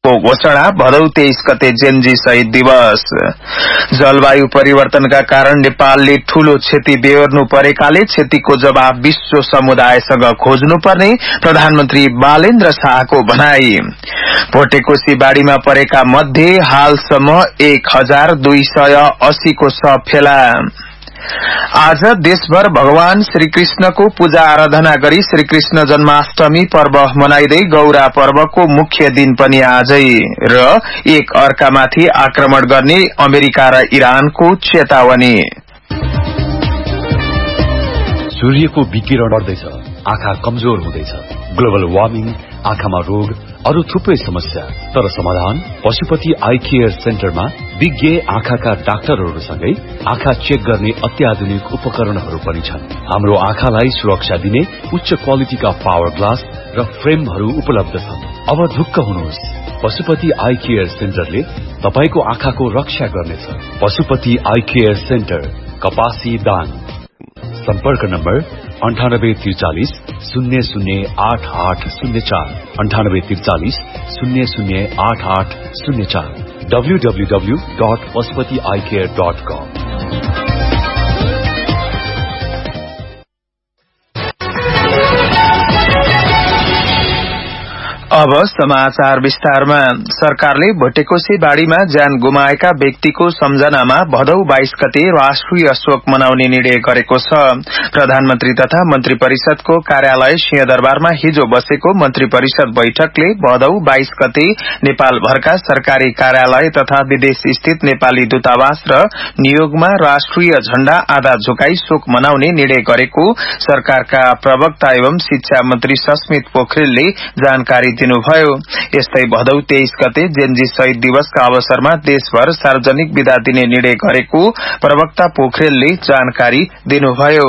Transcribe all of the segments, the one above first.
घोषणा भदौ 23 गते जेनजी शहीद दिवस। जलवायु परिवर्तनका कारण नेपालले ठूलो क्षति बेहोर्नु परेकाले क्षतिको जवाब विश्व समुदायसँग खोज्नुपर्ने प्रधानमन्त्री बालेन्द्र शाहको भनाई। भोटेकोशी बाढ़ीमा परेका मध्ये हालसम्म 1280 को शव फेला। आज देशभर भगवान श्रीकृष्णको पूजा आराधना गरी श्रीकृष्ण जन्माष्टमी पर्व मनाइदै गौरा पर्वको मुख्य दिन पनि आजै र एक अर्कामाथि आक्रमण गर्ने अमेरिका र इरानको चेतावनी। सूर्यको विकिरण बढ्दैछ, आँखा कमजोर हुँदैछ, ग्लोबल वार्मिङ, आँखामा रोग, अरू थुप्रै समस्या। तर समाधान पशुपति आई केयर सेन्टरमा विज्ञ आँखाका डाक्टरहरूसँगै आँखा चेक गर्ने अत्याधुनिक उपकरणहरू पनि छन्। हाम्रो आँखालाई सुरक्षा दिने उच्च क्वालिटीका पावर ग्लास र फ्रेमहरू उपलब्ध छन्। अब ढुक्क हुनुहोस्, पशुपति आई केयर सेन्टरले तपाईको आँखाको रक्षा गर्नेछ। पशुपति आई केयर सेन्टर, कपासी दाङ। सम्पर्क नम्बर 9843 008804 9843 008804 www.pashupatieyecare.com। अब समाचार विस्तारमा। सरकारले भोटेकोशी बाढ़ीमा ज्यान गुमाएका व्यक्तिको सम्झनामा भदौ 22 गते राष्ट्रिय शोक मनाउने निर्णय गरेको छ। प्रधानमन्त्री तथा मन्त्री परिषदको कार्यालय सिंहदरबारमा हिजो बसेको मन्त्री परिषद बैठकले भदौ 22 गते नेपालभरका सरकारी कार्यालय तथा विदेश स्थित नेपाली दूतावास र नियोगमा राष्ट्रिय झण्डा आधा झुकाई शोक मनाउने निर्णय गरेको सरकारका प्रवक्ता एवं शिक्षा मन्त्री सस्मित पोखरेलले जानकारी दिनुभयो। यस्तै भदौ 23 गते जेनजी शहीद दिवसका अवसरमा देशभर सार्वजनिक बिदा दिने निर्णय गरेको प्रवक्ता पोखरेलले जानकारी दिनुभयो।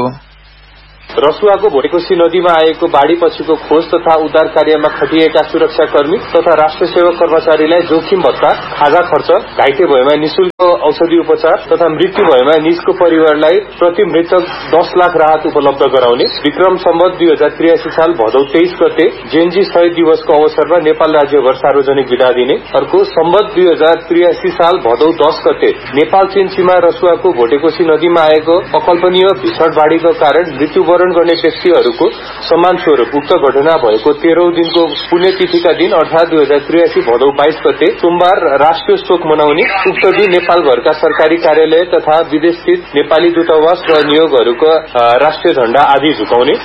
रसुवाको भोटेकोशी नदीमा आएको बाढ़ी पछिको खोज तथा उद्धार कार्यमा खटिएका सुरक्षाकर्मी तथा राष्ट्र सेवक कर्मचारीलाई जोखिम भत्ता, खाजा खर्च, घाइते भएमा निशुल्क औषधि उपचार तथा मृत्यु भएमा निजको परिवारलाई प्रति मृतक 10 लाख राहत उपलब्ध गराउने विक्रम सम्वत 2083 साल भदौ 23 गते जेनजी शहीद दिवसको अवसरमा नेपाल राज्यभर सार्वजनिक बिदा दिने। अर्को सम्वत 2083 साल भदौ 10 गते नेपाल चीन सीमा रसुवाको भोटेकोशी नदीमा आएको अकल्पनीय भीषण बाढ़ीको कारण मृत्युवरण गर्ने व्यक्तिहरूको सम्मान स्वरूप उक्त घटना भएको 13औं दिनको पुण्यतिथिका दिन अर्थात 2083 भदौ 22 गते सोमबार राष्ट्रिय शोक मनाउने। उक्त दिन नेपालभरका सरकारी कार्यालय तथा विदेश स्थित नेपाली दूतावास र नियोगहरूको राष्ट्रिय झण्डा आदि झुकाउने।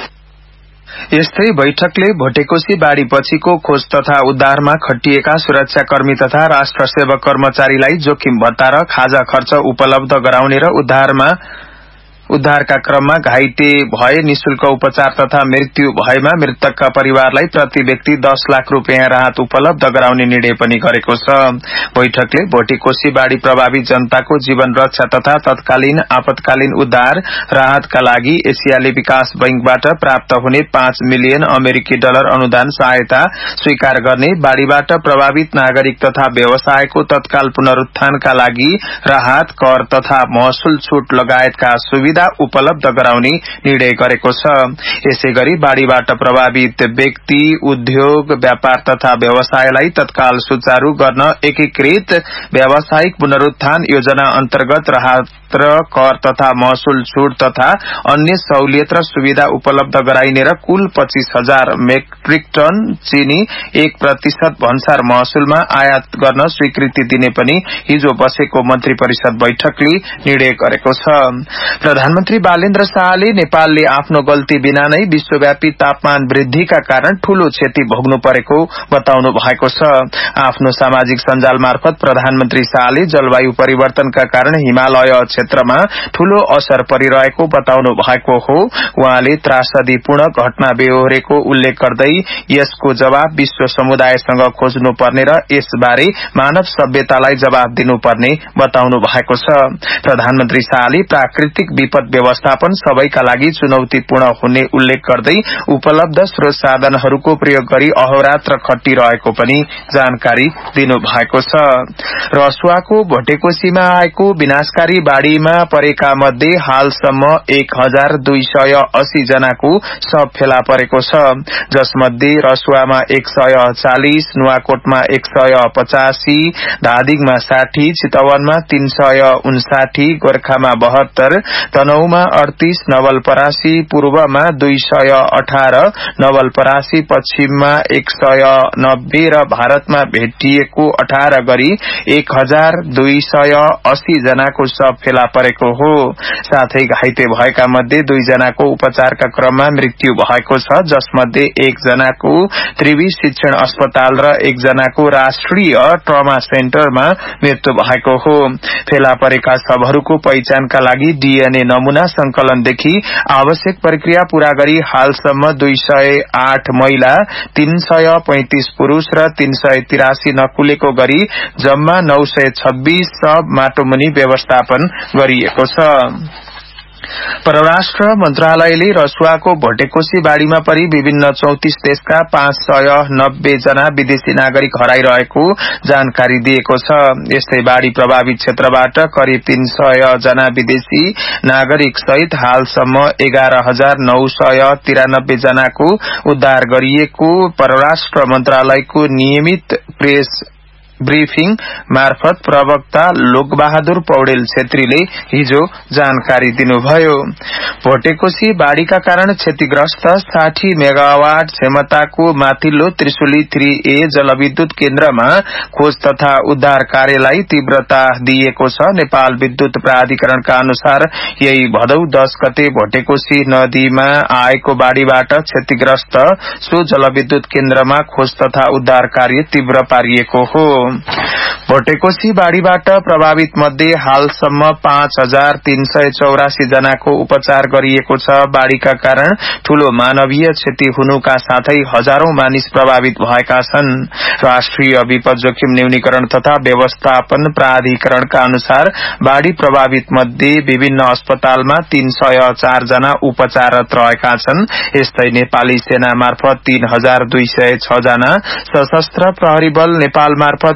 यस्तै बैठकले भोटेकोशी बाढ़ी पछिको खोज तथा उद्धारमा खटिएका सुरक्षाकर्मी तथा राष्ट्र सेवक कर्मचारीलाई जोखिम भत्ता र खाजा खर्च उपलब्ध गराउने र उद्धारका क्रममा घाइते भए निशुल्क उपचार तथा मृत्यु भएमा मृतकका परिवारलाई प्रति व्यक्ति 10 लाख रूपियाँ राहत उपलब्ध गराउने निर्णय पनि गरेको छ। बैठकले भोटेकोशी बाढ़ी प्रभावित जनताको जीवन रक्षा तथा तत्कालीन आपतकालीन उद्धार राहतका लागि एसियाली विकास बैंकबाट प्राप्त हुने 5 मिलियन अमेरिकी डलर अनुदान सहायता स्वीकार गर्ने, बाढ़ीबाट प्रभावित नागरिक तथा व्यवसायको तत्काल पुनरुत्थानका लागि राहत, कर तथा महसुल छूट लगायतका सुविधा उपलब्ध गराउने निर्णय गरेको छ। यसैगरी बाढ़ीबाट प्रभावित व्यक्ति, उद्योग, व्यापार तथा व्यवसायलाई तत्काल सुचारू गर्न एकीकृत व्यावसायिक पुनरुत्थान योजना अन्तर्गत राहत र कर तथा महसुल छूट तथा अन्य सहुलियत र सुविधा उपलब्ध गराइने र कुल 25,000 मेट्रिक टन चीनी 1% भन्सार महसुलमा आयात गर्न स्वीकृति दिने पनि हिजो बसेको मन्त्री परिषद बैठकले निर्णय गरेको छ। प्रधानमन्त्री बालेन्द्र शाहले नेपालले आफ्नो गल्ती बिना नै विश्वव्यापी तापमान वृद्धिका कारण ठूलो क्षति भोग्नु परेको बताउनु भएको छ। आफ्नो सामाजिक सञ्जाल मार्फत प्रधानमन्त्री शाहले जलवायु परिवर्तनका कारण हिमालय क्षेत्रमा ठूलो असर परिरहेको बताउनु भएको हो। उहाँले त्रासदीपूर्ण घटना बेहोरेको उल्लेख गर्दै यसको जवाब विश्व समुदायसँग खोज्नु पर्ने र यसबारे मानव सभ्यतालाई जवाब दिनुपर्ने बताउनु भएको छ। प्रधानमन्त्री शाहले प्राकृतिक विपत्ति विपद व्यवस्थापन सबैका लागि चुनौतीपूर्ण हुने उल्लेख गर्दै उपलब्ध स्रोत साधनहरूको प्रयोग गरी अहोरात्र खटिरहेको पनि जानकारी दिनुभएको छ। रसुवाको भोटेकोसीमा आएको विनाशकारी बाढ़ीमा परेका मध्ये हालसम्म 1280 जनाको शव फेला परेको छ, जसमध्ये रसुवामा 140, नुवाकोटमा 185, धादिङमा 60, चितवनमा 359, गोर्खामा 72, तनहुमा 38, नवलपरासी पूर्वमा 218, नवलपरासी पश्चिममा 190 र भारतमा भेटिएको 18 गरी 1280 जनाको शव फेला परेको हो। साथै घाइते भएका मध्ये 2 जनाको उपचारका क्रममा मृत्यु भएको छ, जसमध्ये 1 जनाको त्रिवी शिक्षण अस्पताल र 1 जनाको राष्ट्रिय ट्रमा सेन्टरमा मृत्यु भएको हो। फेला परेका शवहरूको पहिचानका लागि डीएनए नमूना संकलनदेखि आवश्यक प्रक्रिया पूरा गरी हालसम्म 208 महिला, 335 पुरूष र 383 नकुलेको गरी जम्मा 926 शव माटोमुनि व्यवस्थापन गरिएको छ। परराष्ट्र मन्त्रालयले रसुवाको भोटेकोसी बाढ़ीमा परि विभिन्न 34 देशका 590 जना विदेशी नागरिक हराइरहेको जानकारी दिएको छ। यस्तै बाढ़ी प्रभावित क्षेत्रबाट करिब 300 जना विदेशी नागरिक सहित हालसम्म 11,993 जनाको उद्धार गरिएको परराष्ट्र मन्त्रालयको नियमित प्रेस ब्रीफिङ मार्फत प्रवक्ता लोकबहादुर पौडेल छेत्रीले हिजो जानकारी दिनुभयो। भोटेकोसी बाढ़ीका कारण क्षतिग्रस्त 60 मेगावाट क्षमताको माथिल्लो त्रिशुली 3A जलविद्युत केन्द्रमा खोज तथा उद्धार कार्यलाई तीव्रता दिएको छ। नेपाल विद्युत प्राधिकरणका अनुसार यही भदौ 10 गते भोटेकोसी नदीमा आएको बाढ़ीबाट क्षतिग्रस्त सो जलविद्युत केन्द्रमा खोज तथा उद्धार कार्य तीव्र पारिएको हो। भोटेकोसी बाढ़ीबाट प्रभावित मध्ये हालसम्म 5,384 जनाको उपचार गरिएको छ। बाढ़ीका कारण ठूलो मानवीय क्षति हुनुका साथै हजारौं मानिस प्रभावित भएका छन्। राष्ट्रिय विपद जोखिम न्यूनीकरण तथा व्यवस्थापन प्राधिकरणका अनुसार बाढ़ी प्रभावित मध्ये विभिन्न अस्पतालमा 304 जना उपचाररत रहेका छन्। यस्तै नेपाली सेना मार्फत 3,206 जना, सशस्त्र प्रहरी बल नेपाल मार्फत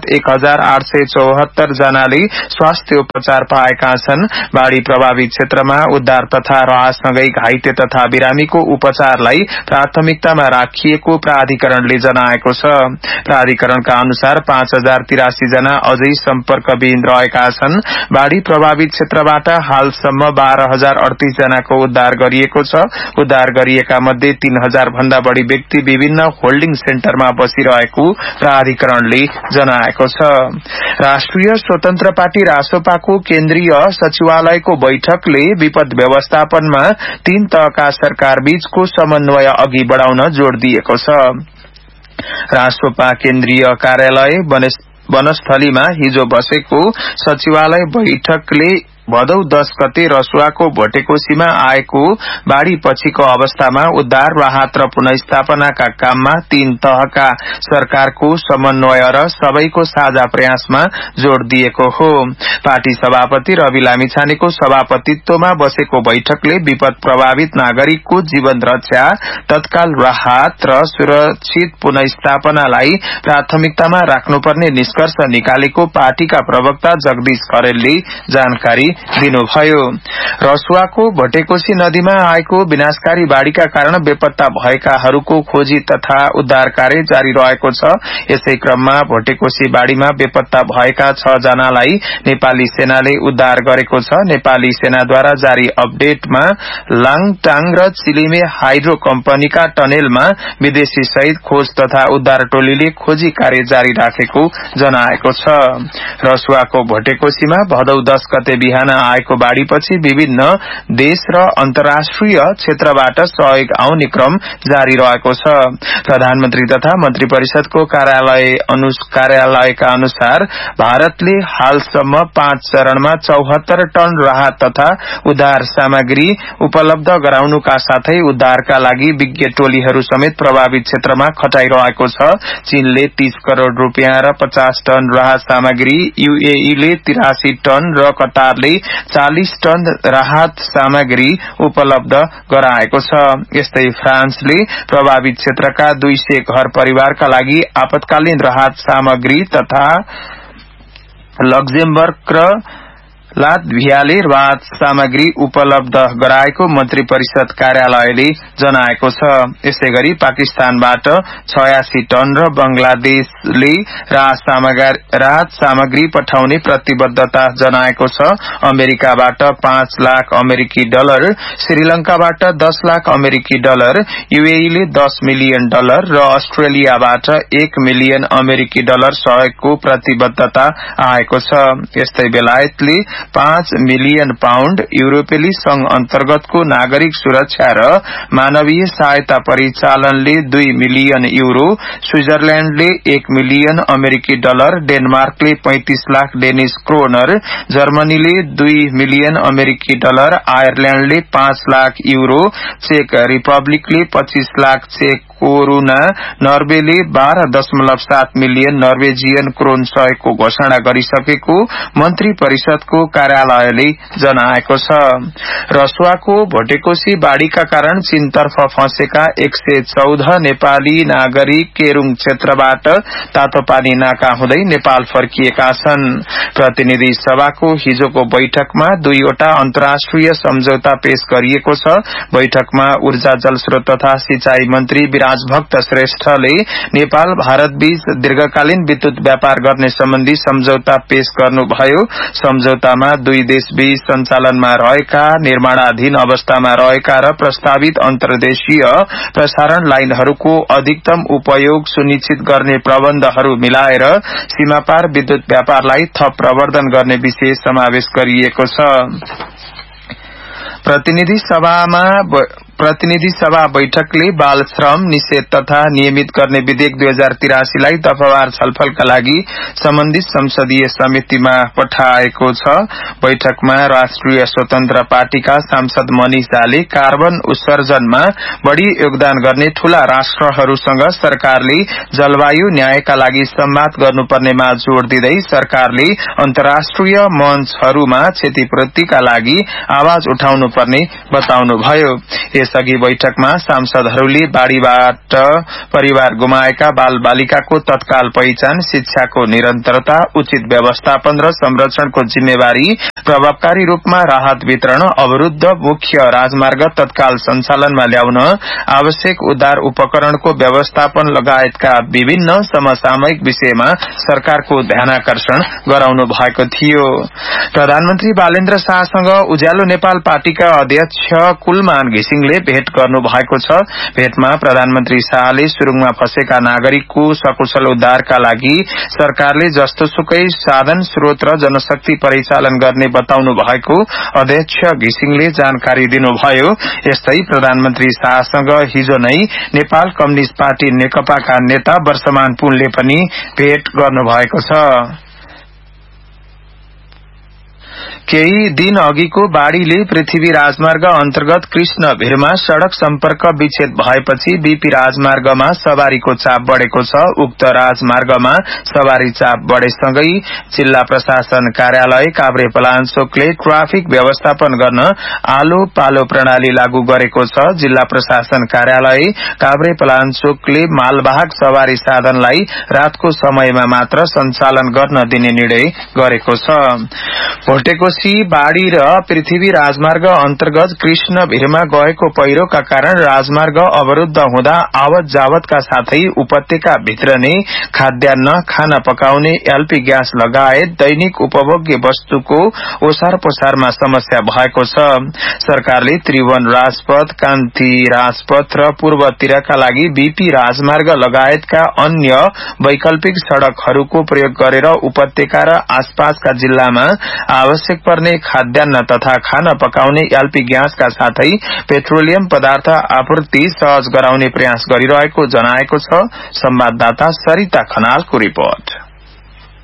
1,874 जनाले स्वास्थ्य उपचार पाएका छन्। बाढ़ी प्रभावित क्षेत्रमा उद्धार तथा राहतसँगै घाइते तथा बिरामीको उपचारलाई प्राथमिकतामा राखिएको प्राधिकरणले जनाएको छ। प्राधिकरणका अनुसार 5,083 जना अझै सम्पर्कविहीन रहेका छन्। बाढ़ी प्रभावित क्षेत्रबाट हालसम्म 12,038 जनाको उद्धार गरिएको छ। उद्धार गरिएका मध्ये 3,000 भन्दा बढ़ी व्यक्ति विभिन्न होल्डिङ सेन्टरमा बसिरहेको प्राधिकरणले जनाएको छ। राष्ट्रिय स्वतन्त्र पार्टी रासोपाको केन्द्रीय सचिवालयको बैठकले विपद व्यवस्थापनमा 3 तहका सरकार बीचको समन्वय अघि बढ़ाउन जोड़ दिएको छ। रासोपा केन्द्रीय कार्यालय वनस्थलीमा हिजो बसेको सचिवालय बैठकले भदौ 10 गते रसुवाको भोटेकोसीमा आएको बाढ़ी पछिको अवस्थामा उद्धार, राहत र पुनर्स्थापनाका काममा 3 तहका सरकारको समन्वय र सबैको साझा प्रयासमा जोड़ दिएको हो। पार्टी सभापति रवि लामिछानेको सभापतित्वमा बसेको बैठकले विपद प्रभावित नागरिकको जीवन रक्षा, तत्काल राहत र सुरक्षित पुनर्स्थापनालाई प्राथमिकतामा राख्नुपर्ने निष्कर्ष निकालेको पार्टीका प्रवक्ता जगदीश खरेलले जानकारी दिनुभयो। रसुवाको भोटेकोसी नदीमा आएको विनाशकारी बाढ़ीका कारण बेपत्ता भएकाहरूको खोजी तथा उद्धार कार्य जारी रहेको छ। यसै क्रममा भोटेकोसी बाढ़ीमा बेपत्ता भएका 6 जनालाई नेपाली सेनाले उद्धार गरेको छ। नेपाली सेनाद्वारा जारी अपडेटमा लाङटाङ र चिलिमे हाइड्रो कम्पनीका टनेलमा विदेशी सहित खोज तथा उद्धार टोलीले खोजी कार्य जारी राखेको जनाएको छ। रसुवाको भोटेकोसीमा भदौ 10 गते बिहान आएको बाढ़ीपछि विभिन्न देश र अन्तर्राष्ट्रिय क्षेत्रबाट सहयोग आउने क्रम जारी रहेको छ। प्रधानमन्त्री तथा मन्त्री परिषदको कार्यालयका अनुसार भारतले हालसम्म 5 चरणमा 74 टन राहत तथा उद्धार सामग्री उपलब्ध गराउनुका साथै उद्धारका लागि विज्ञ टोलीहरू समेत प्रभावित क्षेत्रमा खटाइरहेको छ। चीनले 30 करोड़ रूपियाँ र 50 टन राहत सामग्री, यूएई ले 83 टन र कतारले पठाउने 40 टन राहत सामग्री उपलब्ध गराएको छ। यस्तै फ्रान्सले प्रभावित क्षेत्रका 200 घर परिवारका लागि आपतकालीन राहत सामग्री तथा लक्जेमबर्ग र लात्भियाले राहत सामग्री उपलब्ध गराएको मन्त्री परिषद कार्यालयले जनाएको छ। यसैगरी पाकिस्तानबाट 86 टन र बंगलादेशले राहत सामग्री पठाउने प्रतिबद्धता जनाएको छ। अमेरिकाबाट 5 लाख अमेरिकी डलर, श्रीलंकाबाट 10 लाख अमेरिकी डलर, यूएईले $10 मिलियन र अस्ट्रेलियाबाट $1 मिलियन अमेरिकी डलर सहयोगको प्रतिबद्धता आएको छ। यस्तै बेलायतले 5 मिलियन पाउण्ड, युरोपेली संघ अन्तर्गतको नागरिक सुरक्षा र मानवीय सहायता परिचालनले 2 मिलियन यूरो, स्विजरल्याण्डले 1 मिलियन अमेरिकी dollar, डेनमार्कले 35 lakh Danish kroner, जर्मनीले 2 million अमेरिकी dollar, आयरल्याण्डले 5 lakh euro, check रिपब्लिकले 25 lakh check corona, नर्वेले 12.7 million Norwegian crown सहयोगको घोषणा गरिसकेको मन्त्री परिषदको कार्यालयले जनाएको छ। रसुवाको भोटेकोशी बाढ़ीका कारण चीनतर्फ फँसेका 114 नेपाली नागरिक केरूङ क्षेत्रबाट तातोपानी नाका हुँदै नेपाल फर्किएका छन्। प्रतिनिधि सभाको हिजोको बैठकमा 2वटा अन्तर्राष्ट्रिय सम्झौता पेश गरिएको छ। बैठकमा ऊर्जा जलस्रोत तथा सिंचाई मन्त्री भक्त श्रेष्ठले नेपाल भारत बीच दीर्घकालीन विद्युत व्यापार गर्ने सम्बन्धी सम्झौता पेश गर्नुभयो। सम्झौतामा दुई देशबीच सञ्चालनमा रहेका, निर्माणाधीन अवस्थामा रहेका र प्रस्तावित अन्तर्देशीय प्रसारण लाइनहरूको अधिकतम उपयोग सुनिश्चित गर्ने प्रबन्धहरू मिलाएर सीमापार विद्युत व्यापारलाई थप प्रवर्धन गर्ने विषय समावेश गरिएको छ। प्रतिनिधि सभा बैठकले बाल श्रम निषेध तथा नियमित गर्ने विधेयक 2083 लाई दफावार छलफलका लागि सम्बन्धित संसदीय समितिमा पठाएको छ। बैठकमा राष्ट्रिय स्वतन्त्र पार्टीका सांसद मनिष झाले कार्बन उत्सर्जनमा बढ़ी योगदान गर्ने ठूला राष्ट्रहरूसँग सरकारले जलवायु न्यायका लागि संवाद गर्नुपर्नेमा जोड़ दिँदै सरकारले अन्तर्राष्ट्रिय मञ्चहरूमा क्षतिपूर्तिका लागि आवाज उठाउनुपर्ने बताउनुभयो। यसअघि बैठकमा सांसदहरूले बाढ़ीबाट परिवार गुमाएका बाल बालिकाको तत्काल पहिचान, शिक्षाको निरन्तरता, उचित व्यवस्थापन र संरक्षणको जिम्मेवारी, प्रभावकारी रूपमा राहत वितरण, अवरुद्ध मुख्य राजमार्ग तत्काल सञ्चालनमा ल्याउन आवश्यक उद्धार उपकरणको व्यवस्थापन लगायतका विभिन्न समसामयिक विषयमा सरकारको ध्यानाकर्षण गराउनु भएको थियो। प्रधानमन्त्री बालेन्द्र शाहसँग उज्यालो नेपाल पार्टीका अध्यक्ष कुलमान घिसिङले भेट गर्नु भएको छ। भेटमा प्रधानमन्त्री शाहले सुरुङमा फँसेका नागरिकको सकुशल उद्धारका लागि सरकारले जस्तोसुकै साधन स्रोत र जनशक्ति परिचालन गर्ने बताउनु भएको अध्यक्ष घिसिङले जानकारी दिनुभयो। यस्तै प्रधानमन्त्री शाहसँग हिजो नै नेपाल कम्युनिष्ट पार्टी नेकपाका नेता वर्षमान पुनले पनि भेट गर्नु भएको छ। केही दिन अघिको बाढ़ीले पृथ्वी राजमार्ग अन्तर्गत कृष्ण भिरमा सड़क सम्पर्क विच्छेद भएपछि बीपी राजमार्गमा सवारीको चाप बढ़ेको छ। उक्त राजमार्गमा सवारी चाप बढ़ेसँगै जिल्ला प्रशासन कार्यालय काभ्रेपलाञ्चोकले ट्राफिक व्यवस्थापन गर्न आलो पालो प्रणाली लागू गरेको छ। जिल्ला प्रशासन कार्यालय काभ्रेपलाञ्चोकले मालवाहक सवारी साधनलाई रातको समयमा मात्र सञ्चालन गर्न दिने निर्णय गरेको छ। भोटेकोशी बाढ़ी र पृथ्वी राजमार्ग अन्तर्गत कृष्ण भिरमा गएको पहिरोका कारण राजमार्ग अवरुद्ध हुँदा आवत जावतका साथै उपत्यका भित्र नै खाद्यान्न, खाना पकाउने एलपी ग्यास लगायत दैनिक उपभोग्य वस्तुको ओसार पसारमा समस्या भएको छ। सरकारले त्रिभुवन राजपथ, कान्ति राजपथ र पूर्वतिरका लागि बीपी राजमार्ग लगायतका अन्य वैकल्पिक सड़कहरूको प्रयोग गरेर उपत्यका र आसपासका जिल्लामा आवश्यक पर्ने खाद्यान्न तथा खाना पकाउने एलपी ग्यासका साथै पेट्रोलियम पदार्थ आपूर्ति सहज गराउने प्रयास गरिरहेको जनाएको छ। संवाददाता सरिता खनालको रिपोर्ट।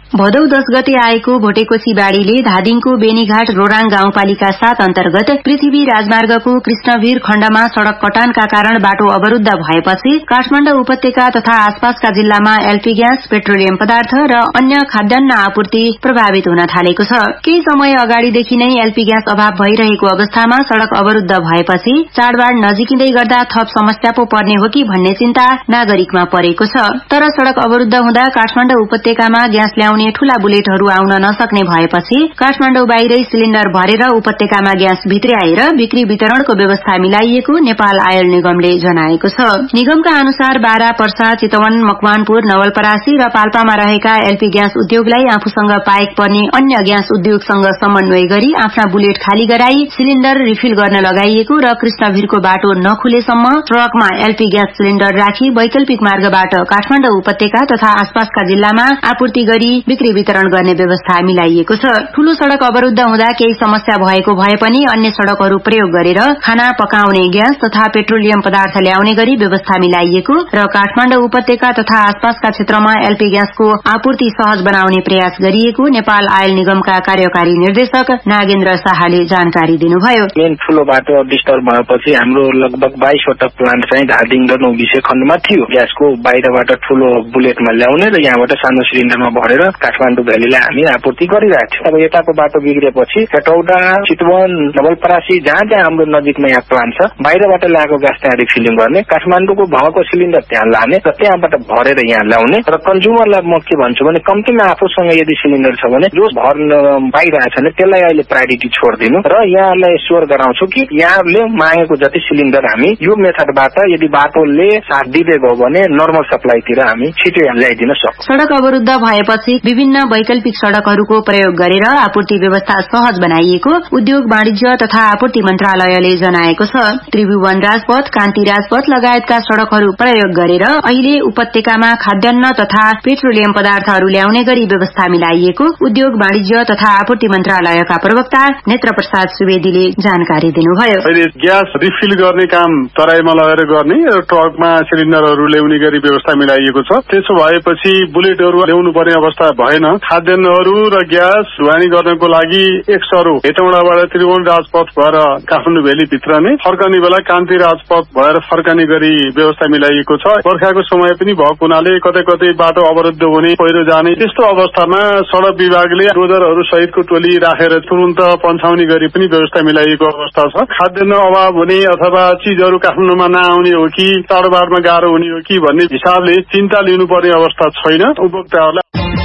भदौ 10 गते आएको भोटेकोसी बाढ़ीले धादिङको बेनीघाट रोराङ गाउँपालिका 7 अन्तर्गत पृथ्वी राजमार्गको कृष्णवीर खण्डमा सड़क कटानका कारण बाटो अवरूद्ध भएपछि काठमाडौँ उपत्यका तथा आसपासका जिल्लामा एलपी ग्यास, पेट्रोलियम पदार्थ र अन्य खाद्यान्न आपूर्ति प्रभावित हुन थालेको छ। केही समय अगाडिदेखि नै एलपी ग्यास अभाव भइरहेको अवस्थामा सड़क अवरूद्ध भएपछि चाडबाड नजिकिँदै गर्दा थप समस्या पो पर्ने हो कि भन्ने चिन्ता नागरिकमा परेको छ। तर सड़क अवरूद्ध हुँदा काठमाडौँ उपत्यकामा ग्यास ल्याउने ठूला बुलेटहरू आउन नसक्ने भएपछि काठमाडौँ बाहिरै सिलिण्डर भरेर उपत्यकामा ग्यास भित्रै आएर बिक्री वितरणको व्यवस्था मिलाइएको नेपाल आयल निगमले जनाएको छ। निगमका अनुसार बारा, पर्सा, चितवन, मकवानपुर, नवलपरासी र पाल्पामा रहेका एलपी ग्यास उद्योगलाई आफूसँग पाएक पर्ने अन्य ग्यास उद्योगसँग समन्वय गरी आफ्ना बुलेट खाली गराई सिलिण्डर रिफिल गर्न लगाइएको र कृष्णवीरको बाटो नखुलेसम्म ट्रकमा एलपी ग्यास सिलिण्डर राखी वैकल्पिक मार्गबाट काठमाडौँ उपत्यका तथा आसपासका जिल्लामा आपूर्ति गरी बिक्री वितरण गर्ने व्यवस्था मिलाइएको छ। ठूलो सड़क अवरूद्ध हुँदा केही समस्या भएको भए पनि अन्य सड़कहरू प्रयोग गरेर खाना पकाउने ग्यास तथा पेट्रोलियम पदार्थ ल्याउने गरी व्यवस्था मिलाइएको र काठमाडौँ उपत्यका तथा आसपासका क्षेत्रमा एलपी ग्यासको आपूर्ति सहज बनाउने प्रयास गरिएको नेपाल आयल निगमका कार्यकारी निर्देशक नागेन्द्र शाहले जानकारी दिनुभयो। मेन ठूलो बाटो डिस्टर्ब भएपछि हाम्रो लगभग 22 वटा प्लान्ट चाहिँ धादिङ र नौबिसे खण्डमा थियो। ग्यासको बाहिरबाट ठूलो बुलेटमा ल्याउने र यहाँबाट सानो सिलिण्डरमा भरेर काठमाडौँ भ्यालीलाई हामी आपूर्ति गरिरहेको थियौं। अब यताको बाटो बिग्रेपछि हेटौडा, चितवन, नवलपरासी जहाँ जहाँ हाम्रो नजिकमा यहाँ प्लान्ट छ बाहिरबाट ल्याएको ग्यास त्यहाँ रिफिलिङ गर्ने, काठमाडौँको भएको सिलिण्डर त्यहाँ लाने र त्यहाँबाट भरेर यहाँ ल्याउने र कन्ज्युमरलाई म के भन्छु भने कम्तीमा आफूसँग यदि सिलिण्डर छ भने जो भर्न पाइरहेछ भने त्यसलाई अहिले प्रायोरिटी छोडिदिनु र यहाँलाई एस्योर गराउँछु कि यहाँले मागेको जति सिलिण्डर हामी यो मेथडबाट यदि बाटोले साथ दिँदै गयो भने नर्मल सप्लाईतिर हामी छिटो ल्याइदिन सक्छौं। सड़क अवरूद्ध भएपछि विभिन्न वैकल्पिक सड़कहरूको प्रयोग गरेर आपूर्ति व्यवस्था सहज बनाइएको उद्योग, वाणिज्य तथा आपूर्ति मन्त्रालयले जनाएको छ। त्रिभुवन राजपथ, कान्ति राजपथ लगायतका सड़कहरू प्रयोग गरेर अहिले उपत्यकामा खाद्यान्न तथा पेट्रोलियम पदार्थहरू ल्याउने गरी व्यवस्था मिलाइएको उद्योग, वाणिज्य तथा आपूर्ति मन्त्रालयका प्रवक्ता नेत्र प्रसाद सुवेदीले जानकारी दिनुभयो। अहिले ग्यास रिफिल गर्ने काम तराईमा लगेर गर्ने र ट्रकमा सिलिण्डरहरू ल्याउने गरी व्यवस्था मिलाइएको छ। त्यसो भएपछि बुलेटहरू ल्याउनु पर्ने अवस्था भएन। खाद्यान्नहरू र ग्यास ढुवानी गर्नको लागि एक्सहरू हेटौडाबाट त्रिभुवन राजपथ भएर काठमाडौँ भ्याली भित्र नै फर्कने बेला कान्ति राजपथ भएर फर्कने गरी व्यवस्था मिलाइएको छ। बर्खाको समय पनि भएको हुनाले कतै कतै बाटो अवरुद्ध हुने, पहिरो जाने त्यस्तो अवस्थामा सड़क विभागले डोजरहरू सहितको टोली राखेर तुरन्त पन्छाउने गरी पनि व्यवस्था मिलाइएको अवस्था छ। खाद्यान्न अभाव हुने अथवा चीजहरू काठमाडौँमा नआउने हो कि चाडबाडमा गाह्रो हुने हो कि भन्ने हिसाबले चिन्ता लिनुपर्ने अवस्था छैन। उपभोक्ताहरूलाई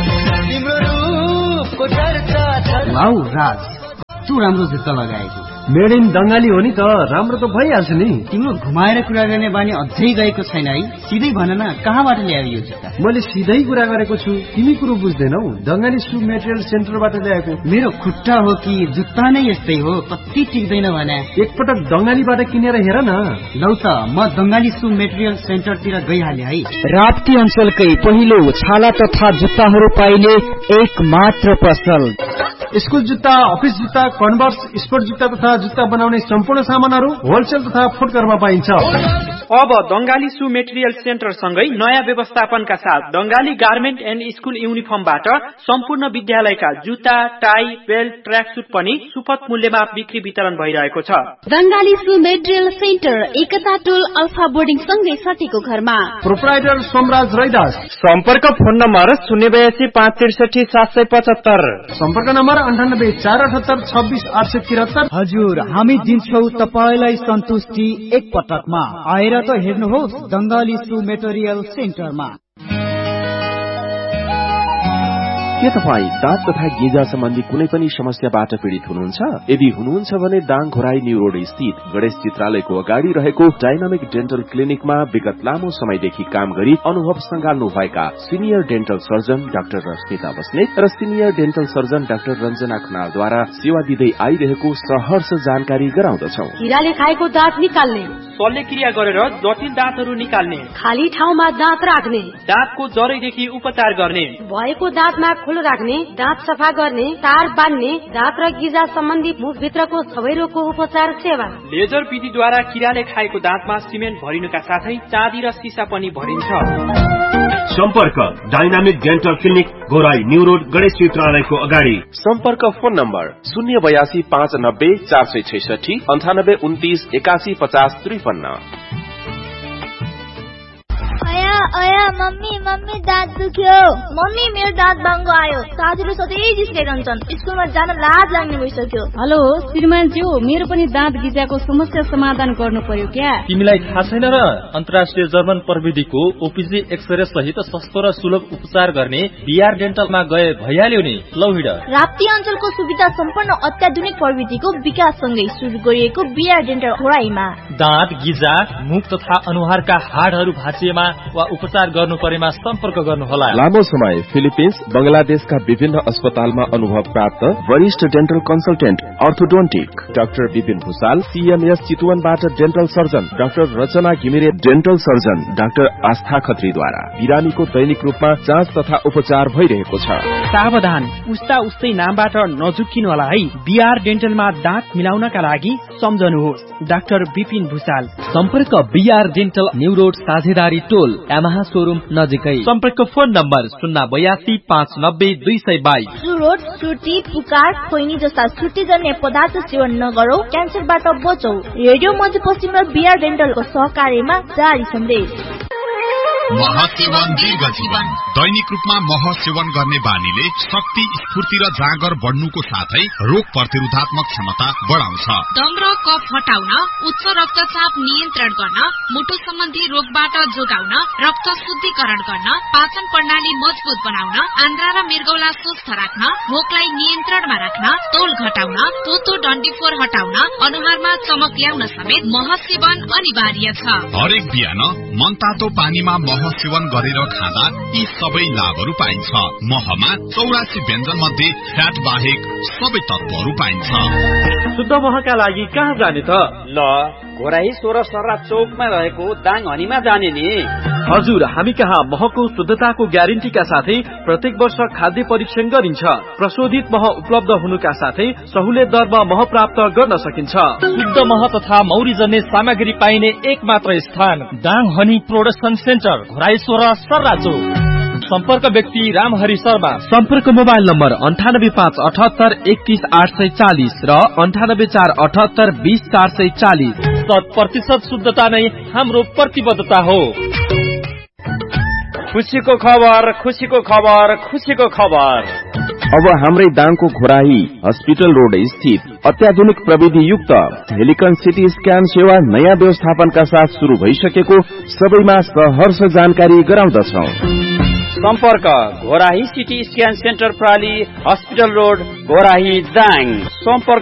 वाउ राज, तँ राम्रो जुत्ता लगाएको। मेड इन बंगाली हो नि त, राम्रो त भइहाल्छ नि। तिम्रो घुमाएर कुरा गर्ने बानी अझै गएको छैन है? सिधै भन न, कहाँबाट ल्यायो यो जुत्ता? मैले सिधै कुरा गरेको छु, तिमी कुरो बुझ्दैनौ। बंगाली सु मेटेरियल सेन्टरबाट ल्याएको। मेरो खुट्टा हो कि जुत्ता नै यस्तै हो, कति टिक्दैन भने। एकपटक बंगालीबाट किनेर हेर न। लौ त, म बंगाली सु मेटेरियल सेन्टरतिर गइहाले है। राप्ती अञ्चलकै पहिलो छाला तथा जुत्ताहरू पाइने एक मात्र पसल। स्कुल जुत्ता, अफिस जुत्ता, कन्भर्स, स्पोर्ट जुत्ता तथा जुत्ता बनाउने सम्पूर्ण सामानहरू होलसेल तथा फुटकरमा पाइन्छ। अब दंगाली सु मेटेरियल सेन्टर सँगै नयाँ व्यवस्थापनका साथ दंगाली गार्मेन्ट एन्ड स्कुल युनिफर्मबाट सम्पूर्ण विद्यालयका जुत्ता, टाई, बेल्ट, ट्र्याकसुट पनि सुपथ मूल्यमा बिक्री वितरण भइरहेको छ। दंगाली सु मेटेरियल सेन्टर एकता टोल अल्फा बोर्डिङ सँगै सटीको घरमा। प्रोप्राइटर सोमराज रैदास। सम्पर्क फोन नम्बर 082 563 775। सम्पर्क नम्बर 98 478 26 873। हजुर, हामी दिन्छौ तपाईलाई सन्तुष्टि एक पटकमा। आएर त हेर्नुहोस् दंगाली सु मेटेरियल सेन्टरमा। के तपाईँ दाँत तथा गेजा सम्बन्धी कुनै पनि समस्याबाट पीड़ित हुनुहुन्छ? यदि हुनुहुन्छ भने दाङ घोराई न्यू रोड स्थित गणेश चित्रालयको अगाडि रहेको डाइनामिक डेन्टल क्लिनिकमा विगत लामो समयदेखि काम गरी अनुभव संगाल्नु भएका senior dental surgeon doctor Rashmita Basnet र senior dental surgeon doctor Ranjana खनालद्वारा सेवा दिँदै आइरहेको सहर्ष जानकारी गराउँदछौ। कीराले खाएको दाँत निकाल्ने, शल्यक्रिया गरेर जटिल दाँतहरू निकाल्ने, खाली ठाउँमा दाँत राख्ने, दाँतको जरैदेखि उपचार गर्ने, भएको दाँतमा खुलो राख्ने, दाँत सफा गर्ने, तार बान्ने, दाँत र गिजा सम्बन्धी मुखभित्रको सबै रोगको उपचार सेवा। लेजर विधिद्वारा कीराले खाएको दाँतमा सिमेन्ट भरिनुका साथै चाँदी र सिसा पनि भरिन्छ। सम्पर्क dynamic dental clinic Ghorahi new road Ganesh चित्रालयको अगाडि। सम्पर्क फोन नम्बर 082 590 466 98 29 81 50 53। अया मम्मी दाँत दुख्यो। मम्मी मेरो दाँत बाङ्गो आयो। साथीले सधैँ जिस्काइरहन्छन्। स्कुलमा जान लाज लाग्ने भइसक्यो। हेलो श्रीमानज्यू, मेरो पनि दाँत गिजाको समस्या समाधान गर्नु पर्यो क्या? तिमीलाई थाहा छैन र? अन्तर्राष्ट्रिय जर्मन प्रविधिको ओपीजी एक्सरे सहित सस्तो र सुलभ उपचार गर्ने बीआर डेन्टलमा गए भइहाल्यो नि। लौ हिँड। राप्ती अञ्चलको सुविधा सम्पन्न अत्याधुनिक प्रविधिको विकाससँगै सुरु गरिएको बीआर डेन्टल घोराईमा दाँत गिजा, मुख तथा अनुहारका हाडहरू भाँचिएमा वा उपचार गर्नु परेमा सम्पर्क गर्नुहोला। लामो समय फिलिपिन्स, बंगलादेशका विभिन्न अस्पतालमा अनुभव प्राप्त वरिष्ठ dental consultant orthodontic doctor Vipin Bhusal, CMS चितवनबाट dental surgeon doctor रचना घिमिरे, डेन्टल सर्जन डाक्टर आस्था खत्रीद्वारा बिरामीको दैनिक रूपमा जाँच तथा उपचार भइरहेको छ। सावधान, उस्ता उस्तै नामबाट नझुक्किनु होला है। बीआर डेन्टलमा दाँत मिलाउनका लागि सम्झनुहोस् डाक्टर विपिन भूषाल। सम्पर्क बीआर डेन्टल न्यू रोड साझेदारी टोल यामाहा शोरूम नजिकै। सम्पर्क फोन नम्बर 082 590 222। सुरोट, सुर्ती, पुकार, खैनी जस्ता सुर्तीजन्य पदार्थ सेवन नगरौ, क्यान्सरबाट बचौ। रेडियो मध्यपश्चिम र बीआर डेन्टलको सहकार्यमा जारी सन्देश। मह सेवन दीर्घ जीवन। दैनिक रूपमा मह सेवन गर्ने बानीले शक्ति, स्फूर्ति र जाँगर बढ्नुको साथै रोग प्रतिरोधात्मक क्षमता बढाउँछ। दम र कफ हटाउन, उच्च रक्तचाप नियन्त्रण गर्न, मुटु सम्बन्धी रोगबाट जोगाउन, रक्त शुद्धिकरण गर्न, पाचन प्रणाली मजबुत बनाउन, आन्द्रा र मृगौला स्वस्थ राख्न, भोकलाई नियन्त्रणमा राख्न, तौल घटाउन, तोतो डन्डीफोर हटाउन, अनुहारमा चमक ल्याउन समेत मह सेवन अनिवार्य छ। हरेक बिहान मनतातो पानीमा मह सेवन गरेर खाँदा यी सबै लाभहरू पाइन्छ। महमा 84 व्यञ्जन मध्ये फ्याट बाहेक सबै तत्वहरू पाइन्छ। शुद्ध महका लागि कहाँ जाने त? ल घोराई 16 सर्रा चौकमा रहेको दाङ हनीमा जाने नि। हजुर, हामी कहाँ महको शुद्धताको ग्यारेन्टीका साथै प्रत्येक वर्ष खाद्य परीक्षण गरिन्छ। प्रशोधित मह उपलब्ध हुनुका साथै सहुलियत दरमा मह प्राप्त गर्न सकिन्छ। शुद्ध मह तथा मौरी जन्ने सामग्री पाइने एक मात्र स्थान Dang honey production centre, Ghorahi 16 सर्रा चौक। सम्पर्क व्यक्ति रामहरि शर्मा। सम्पर्क मोबाइल नम्बर 98578 31840 र 98478 20440। 100% शुद्धता नै हाम्रो प्रतिबद्धता हो। खुसीको खबर, खुसीको खबर, खुसीको खबर। अब हाम्रै दाङको घोराही हस्पिटल रोड स्थित अत्याधुनिक प्रविधि युक्त हेलिकन सिटी स्क्यान सेवा नयाँ व्यवस्थापनका साथ शुरू भइसकेको सबैमा सहर्ष जानकारी गराउँदछौ। सम्पर्क Ghorahi CT scan centre प्राली, hospital road, Ghorahi Dang. सम्पर्क